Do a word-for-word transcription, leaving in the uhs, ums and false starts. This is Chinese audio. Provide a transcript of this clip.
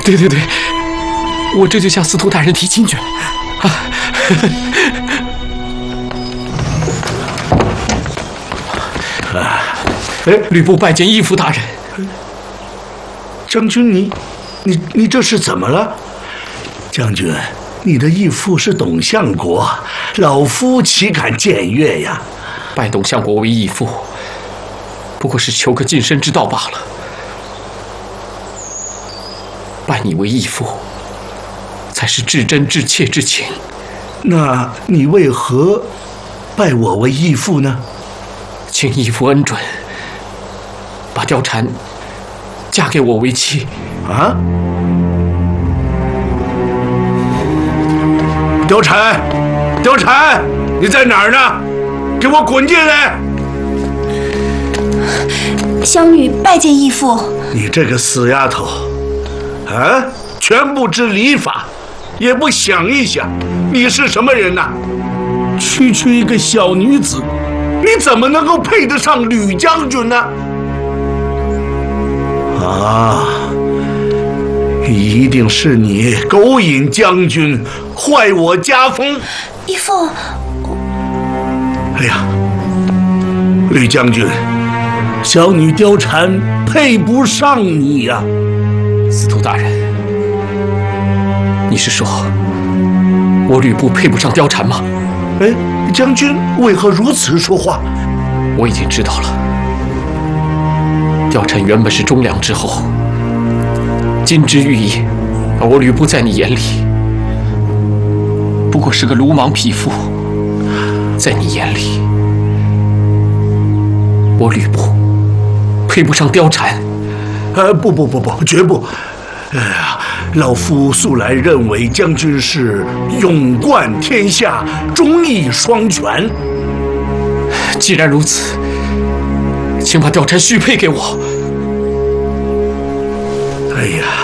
对对对，我这就向司徒大人提亲去。啊， 啊，哎， 吕布拜见义父大人。 将军，你，你，你这是怎么了？将军，你的义父是董相国，老夫岂敢僭越呀？ 拜董相国为义父，不过是求个晋升之道罢了。拜你为义父，才是至真至切之情。 那你为何拜我为义父呢？ 请义父恩准，把貂蝉嫁给我为妻。 啊！貂蝉，貂蝉，你在哪儿呢？给我滚进来！ 小女拜见义父。 你这个死丫头，啊，全不知礼法，也不想一想，你是什么人呐？区区一个小女子，你怎么能够配得上吕将军呢？啊！一定是你勾引将军，坏我家风。 义父， 哎呀，吕将军，小女貂蝉配不上你呀！ 司徒大人，你是说我吕布配不上貂蝉吗？ 哎，将军为何如此说话？ 我已经知道了，貂蝉原本是忠良之后，金枝玉叶，而我吕布在你眼里不过是个鲁莽匹夫。在你眼里，我吕布配不上貂蝉。 呃，不不不不，绝不！哎呀，老夫素来认为将军是勇冠天下，忠义双全。 既然如此，请把貂蝉许配给我。 哎呀！